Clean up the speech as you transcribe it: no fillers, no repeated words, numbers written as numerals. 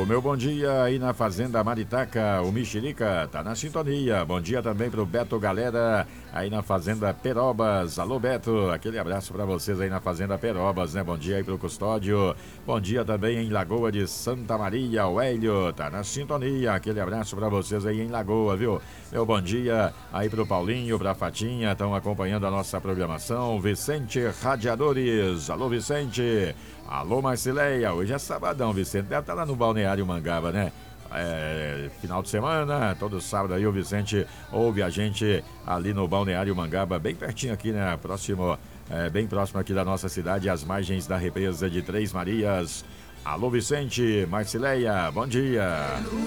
O meu bom dia aí na Fazenda Maritaca, o Mexerica tá na sintonia. Bom dia também pro Beto Galera, aí na Fazenda Perobas. Alô, Beto, aquele abraço pra vocês aí na Fazenda Perobas, né? Bom dia aí pro Custódio. Bom dia também em Lagoa de Santa Maria, o Hélio tá na sintonia. Aquele abraço pra vocês aí em Lagoa, viu? Meu bom dia aí pro Paulinho, pra Fatinha, estão acompanhando a nossa programação. Vicente Radiadores, alô, Vicente. Alô, Marcileia, hoje é sabadão, Vicente deve estar lá no Balneário Mangaba, né? Final de semana, todo sábado aí o Vicente ouve a gente ali no Balneário Mangaba, bem pertinho aqui, né? Bem próximo aqui da nossa cidade, às margens da represa de Três Marias. Alô, Vicente, Marcileia, bom dia.